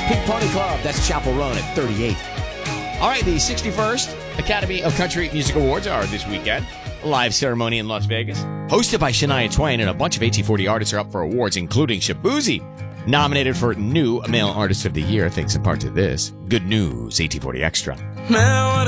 Pink Pony Club, that's Chapel Run at 38. All right, the 61st Academy of Country Music Awards are this weekend. A live ceremony in Las Vegas, hosted by Shania Twain, and a bunch of AT40 artists are up for awards, including Shaboozey, nominated for New Male Artist of the Year, thanks in part to this. Good news, AT40 Extra. Now